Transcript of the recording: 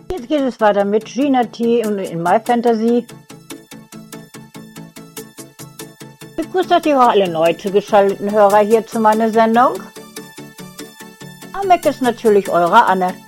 Jetzt geht es weiter mit Gina T und in My Fantasy. Begrüßt euch auch alle neu zugeschalteten Hörer hier zu meiner Sendung. Am Mic ist natürlich eure Anne.